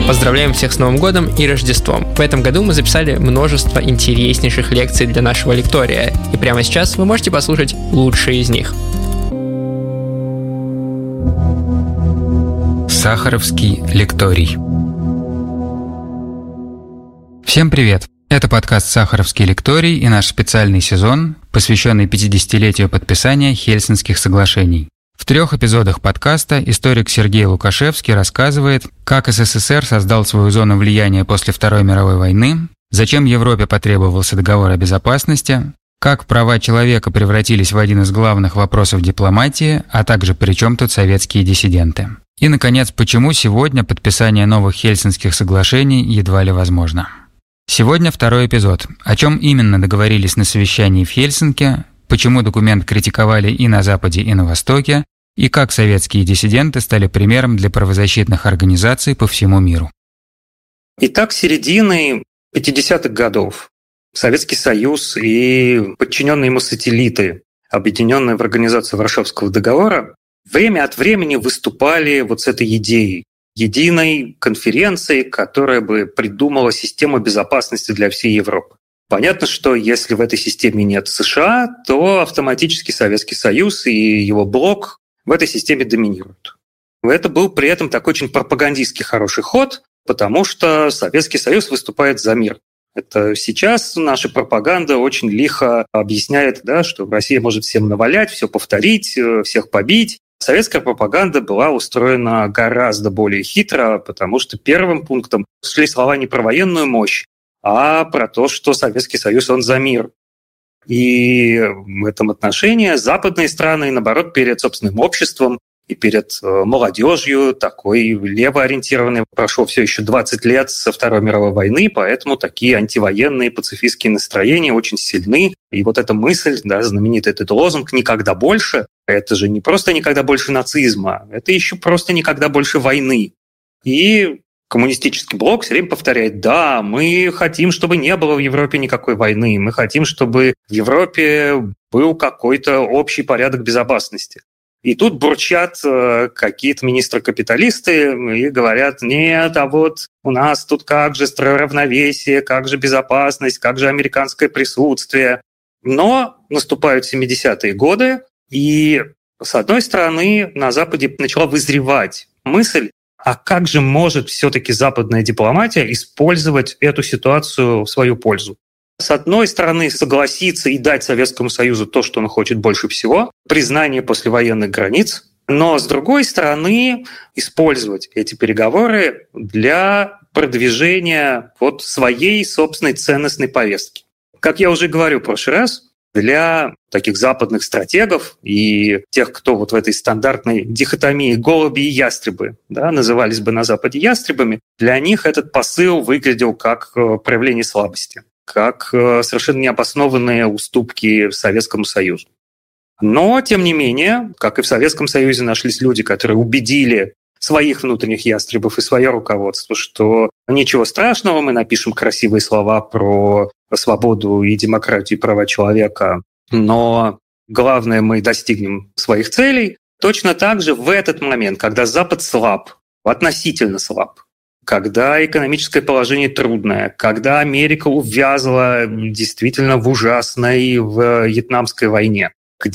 Поздравляем всех с Новым годом и Рождеством. В этом году мы записали множество интереснейших лекций для нашего лектория, и прямо сейчас вы можете послушать лучшие из них. Сахаровский лекторий. Всем привет! Это подкаст «Сахаровский лекторий» и наш специальный сезон, посвященный 50-летию подписания Хельсинских соглашений. В 3 эпизодах подкаста историк Сергей Лукашевский рассказывает, как СССР создал свою зону влияния после Второй мировой войны, зачем Европе потребовался договор о безопасности, как права человека превратились в один из главных вопросов дипломатии, а также при чем тут советские диссиденты. И, наконец, почему сегодня подписание новых Хельсинских соглашений едва ли возможно. Сегодня 2 эпизод. О чем именно договорились на совещании в Хельсинки, почему документ критиковали и на Западе, и на Востоке, и как советские диссиденты стали примером для правозащитных организаций по всему миру. Итак, с середины 50-х годов Советский Союз и подчиненные ему сателлиты, объединенные в Организацию Варшавского договора, время от времени выступали вот с этой идеей единой конференции, которая бы придумала систему безопасности для всей Европы. Понятно, что если в этой системе нет США, то автоматически Советский Союз и его блок в этой системе доминируют. Это был при этом такой очень пропагандистский хороший ход, потому что Советский Союз выступает за мир. Это сейчас наша пропаганда очень лихо объясняет, что Россия может всем навалять, все повторить, всех побить. Советская пропаганда была устроена гораздо более хитро, потому что первым пунктом шли слова не про военную мощь, а про то, что Советский Союз, он за мир. И в этом отношении западные страны, наоборот, перед собственным обществом и перед молодежью, такой левоориентированной, прошло все еще 20 лет со Второй мировой войны, поэтому такие антивоенные пацифистские настроения очень сильны. И вот эта мысль, знаменитый этот лозунг «никогда больше», это же не просто никогда больше нацизма, это еще просто никогда больше войны. И коммунистический блок все время повторяет: да, мы хотим, чтобы не было в Европе никакой войны, мы хотим, чтобы в Европе был какой-то общий порядок безопасности. И тут бурчат какие-то министры-капиталисты и говорят: нет, а вот у нас тут как же равновесие, как же безопасность, как же американское присутствие. Но наступают 70-е годы, и, с одной стороны, на Западе начала вызревать мысль, а как же может все-таки западная дипломатия использовать эту ситуацию в свою пользу? С одной стороны, согласиться и дать Советскому Союзу то, что он хочет больше всего, признание послевоенных границ, но с другой стороны, использовать эти переговоры для продвижения своей собственной ценностной повестки. Как я уже говорил в прошлый раз, для таких западных стратегов и тех, кто в этой стандартной дихотомии голуби и ястребы, назывались бы на Западе ястребами, для них этот посыл выглядел как проявление слабости, как совершенно необоснованные уступки Советскому Союзу. Но, тем не менее, как и в Советском Союзе нашлись люди, которые убедили своих внутренних ястребов и свое руководство, что ничего страшного, мы напишем красивые слова про свободу и демократию и права человека, но главное, мы достигнем своих целей. Точно так же в этот момент, когда Запад слаб, относительно слаб, когда экономическое положение трудное, когда Америка увязла действительно в ужасной Вьетнамской войне,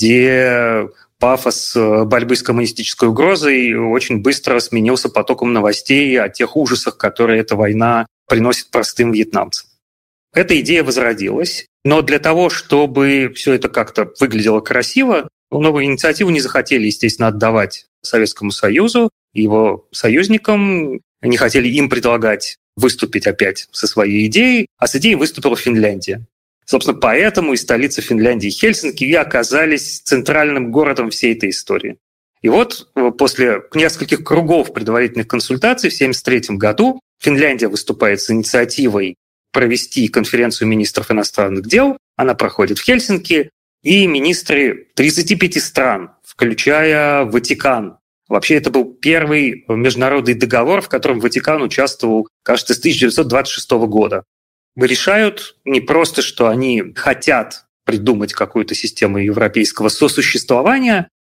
где пафос борьбы с коммунистической угрозой очень быстро сменился потоком новостей о тех ужасах, которые эта война приносит простым вьетнамцам. Эта идея возродилась, но для того, чтобы все это как-то выглядело красиво, новую инициативу не захотели, естественно, отдавать Советскому Союзу и его союзникам, не хотели им предлагать выступить опять со своей идеей, а с идеей выступила Финляндия. Собственно, поэтому и столица Финляндии, Хельсинки, и оказались центральным городом всей этой истории. И после нескольких кругов предварительных консультаций в 1973 году Финляндия выступает с инициативой провести конференцию министров иностранных дел. Она проходит в Хельсинки, и министры 35 стран, включая Ватикан. Вообще, это был первый международный договор, в котором Ватикан участвовал, кажется, с 1926 года. Решают не просто, что они хотят придумать какую-то систему европейского сосуществования,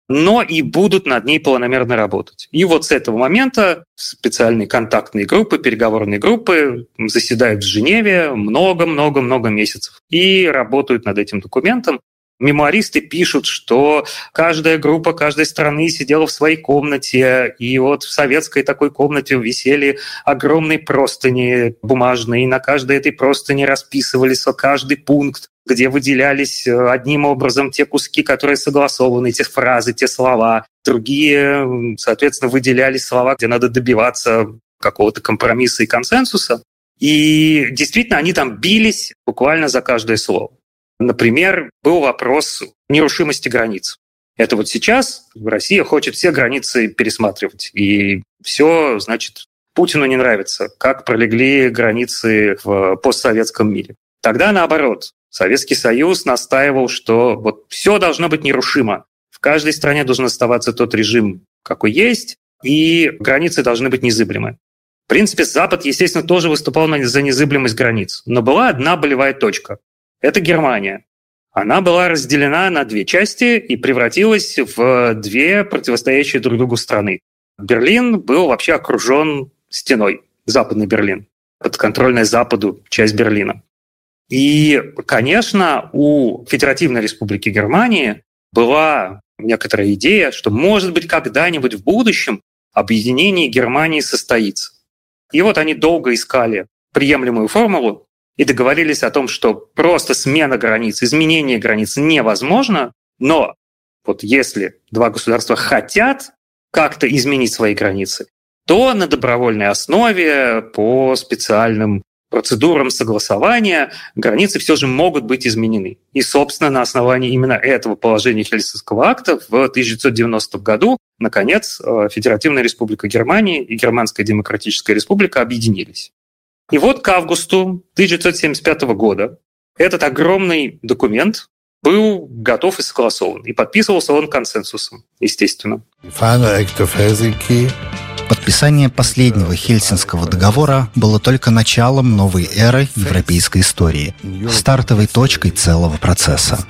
но и будут над ней планомерно работать. И вот с этого момента специальные контактные группы, переговорные группы заседают в Женеве много-много-много месяцев и работают над этим документом. Мемуаристы пишут, что каждая группа каждой страны сидела в своей комнате, и вот в советской такой комнате висели огромные простыни бумажные, и на каждой этой простыни расписывались каждый пункт, где выделялись одним образом те куски, которые согласованы, те фразы, те слова. Другие, соответственно, выделялись слова, где надо добиваться какого-то компромисса и консенсуса. И действительно, они там бились буквально за каждое слово. Например, был вопрос нерушимости границ. Это вот сейчас Россия хочет все границы пересматривать. И все, значит, Путину не нравится, как пролегли границы в постсоветском мире. Тогда наоборот. Советский Союз настаивал, что вот все должно быть нерушимо. В каждой стране должен оставаться тот режим, какой есть, и границы должны быть незыблемы. В принципе, Запад, естественно, тоже выступал за незыблемость границ. Но была одна болевая точка. Это Германия. Она была разделена на две части и превратилась в две противостоящие друг другу страны. Берлин был вообще окружен стеной, Западный Берлин, подконтрольная Западу часть Берлина. И, конечно, у Федеративной Республики Германии была некоторая идея, что, может быть, когда-нибудь в будущем объединение Германии состоится. И вот они долго искали приемлемую формулу и договорились о том, что просто смена границ, изменение границ невозможно, но вот если два государства хотят как-то изменить свои границы, то на добровольной основе по специальным процедурам согласования границы все же могут быть изменены. И, собственно, на основании именно этого положения Хельсинского акта в 1990 году, наконец, Федеративная Республика Германии и Германская Демократическая Республика объединились. И вот к августу 1975 года этот огромный документ был готов и согласован. И подписывался он консенсусом, естественно. Подписание последнего Хельсинского договора было только началом новой эры европейской истории, стартовой точкой целого процесса.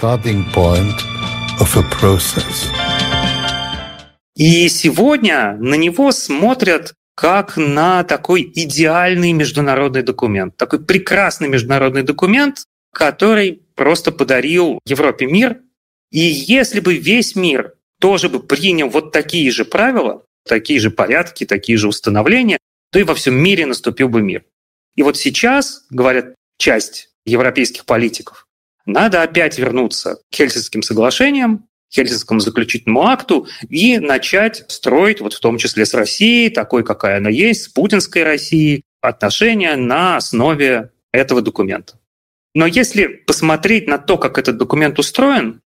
И сегодня на него смотрят как на такой идеальный международный документ, такой прекрасный международный документ, который просто подарил Европе мир. И если бы весь мир тоже бы принял вот такие же правила, такие же порядки, такие же установления, то и во всем мире наступил бы мир. И вот сейчас, говорят часть европейских политиков, надо опять вернуться к Хельсинским соглашениям, к Хельсинскому заключительному акту и начать строить, вот в том числе с Россией, такой, какая она есть, с путинской Россией, отношения на основе этого документа. Но если посмотреть на то, как этот документ устроен,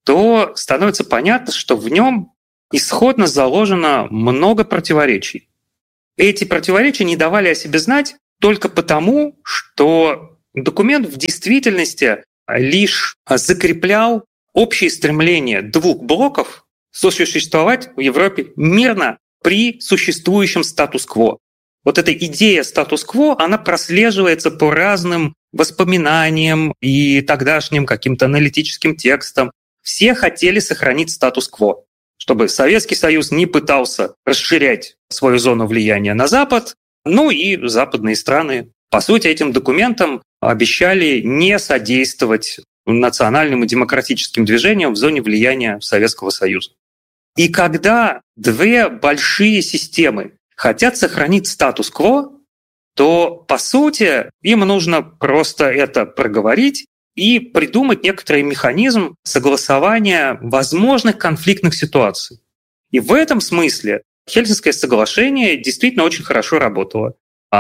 то становится понятно, что в нем исходно заложено много противоречий. Эти противоречия не давали о себе знать только потому, что документ в действительности лишь закреплял общее стремление двух блоков сосуществовать в Европе мирно при существующем статус-кво. Вот эта идея статус-кво, она прослеживается по разным воспоминаниям и тогдашним каким-то аналитическим текстам. Все хотели сохранить статус-кво, чтобы Советский Союз не пытался расширять свою зону влияния на Запад, ну и западные страны, по сути, этим документом обещали не содействовать национальным и демократическим движениям в зоне влияния Советского Союза. И когда две большие системы хотят сохранить статус-кво, то, по сути, им нужно просто это проговорить и придумать некоторый механизм согласования возможных конфликтных ситуаций. И в этом смысле Хельсинское соглашение действительно очень хорошо работало.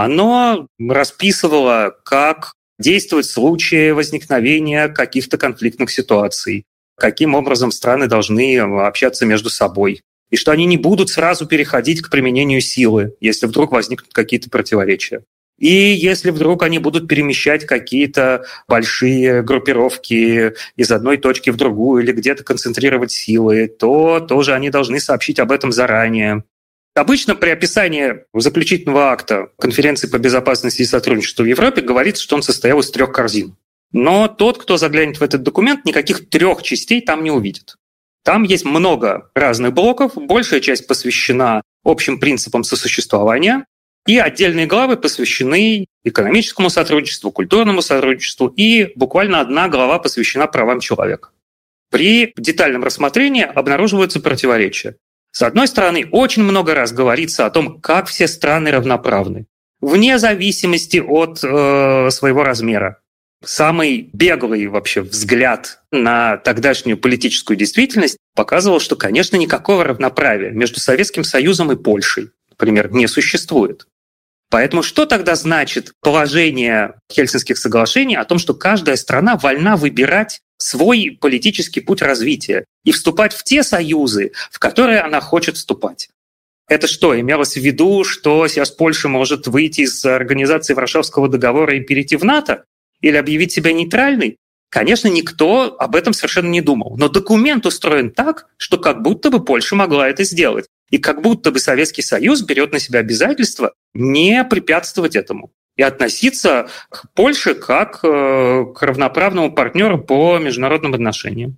Оно расписывало, как действовать в случае возникновения каких-то конфликтных ситуаций, каким образом страны должны общаться между собой, и что они не будут сразу переходить к применению силы, если вдруг возникнут какие-то противоречия. И если вдруг они будут перемещать какие-то большие группировки из одной точки в другую или где-то концентрировать силы, то тоже они должны сообщить об этом заранее. Обычно при описании заключительного акта Конференции по безопасности и сотрудничеству в Европе говорится, что он состоял из 3 корзин. Но тот, кто заглянет в этот документ, никаких 3 частей там не увидит. Там есть много разных блоков, большая часть посвящена общим принципам сосуществования, и отдельные главы посвящены экономическому сотрудничеству, культурному сотрудничеству, и буквально одна глава посвящена правам человека. При детальном рассмотрении обнаруживаются противоречия. С одной стороны, очень много раз говорится о том, как все страны равноправны, вне зависимости от своего размера. Самый беглый вообще взгляд на тогдашнюю политическую действительность показывал, что, конечно, никакого равноправия между Советским Союзом и Польшей, например, не существует. Поэтому что тогда значит положение Хельсинских соглашений о том, что каждая страна вольна выбирать свой политический путь развития и вступать в те союзы, в которые она хочет вступать? Это что, имелось в виду, что сейчас Польша может выйти из организации Варшавского договора и перейти в НАТО? Или объявить себя нейтральной? Конечно, никто об этом совершенно не думал. Но документ устроен так, что как будто бы Польша могла это сделать. И как будто бы Советский Союз берет на себя обязательство не препятствовать этому и относиться к Польше как к равноправному партнеру по международным отношениям.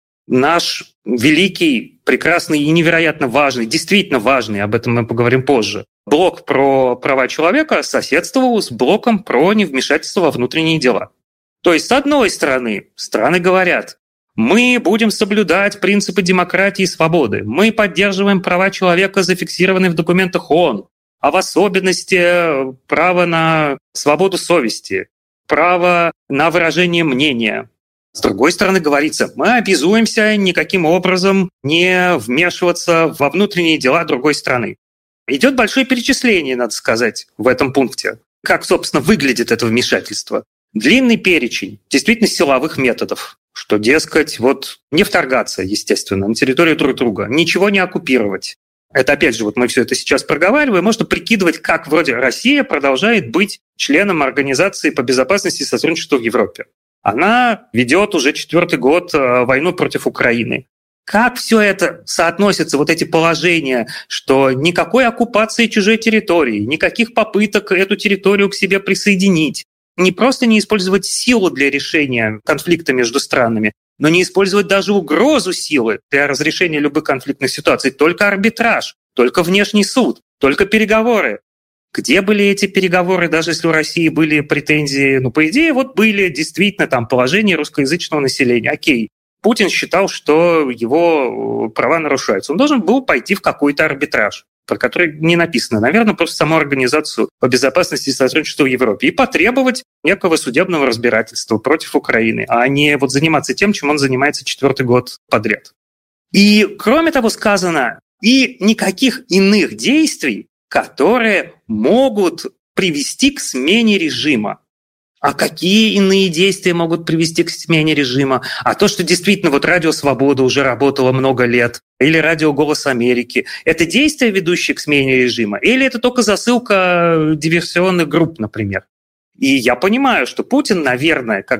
Наш великий, прекрасный и невероятно важный, действительно важный, об этом мы поговорим позже, блок про права человека соседствовал с блоком про невмешательство во внутренние дела. То есть, с одной стороны, страны говорят, мы будем соблюдать принципы демократии и свободы, мы поддерживаем права человека, зафиксированные в документах ООН, а в особенности право на свободу совести, право на выражение мнения. С другой стороны, говорится, мы обязуемся никаким образом не вмешиваться во внутренние дела другой страны. Идет большое перечисление, надо сказать, в этом пункте. Как, собственно, выглядит это вмешательство? Длинный перечень действительно силовых методов, что, дескать, вот не вторгаться, естественно, на территорию друг друга, ничего не оккупировать. Это, опять же, вот мы все это сейчас проговариваем, можно прикидывать, как вроде Россия продолжает быть членом Организации по безопасности и сотрудничеству в Европе. Она ведет уже 4-й год войну против Украины. Как все это соотносится, вот эти положения, что никакой оккупации чужой территории, никаких попыток эту территорию к себе присоединить, не просто не использовать силу для решения конфликта между странами, но не использовать даже угрозу силы для разрешения любых конфликтных ситуаций, только арбитраж, только внешний суд, только переговоры. Где были эти переговоры, даже если у России были претензии? По идее, вот были действительно там положение русскоязычного населения. Окей, Путин считал, что его права нарушаются. Он должен был пойти в какой-то арбитраж, про который не написано. Наверное, просто саму Организацию по безопасности и сотрудничеству в Европе. И потребовать некого судебного разбирательства против Украины, а не вот заниматься тем, чем он занимается 4-й год подряд. И, кроме того, сказано, и никаких иных действий, которые могут привести к смене режима. А какие иные действия могут привести к смене режима? А то, что действительно вот Радио Свобода уже работало много лет, или Радио Голос Америки, это действия, ведущие к смене режима? Или это только засылка диверсионных групп, например? И я понимаю, что Путин, наверное, как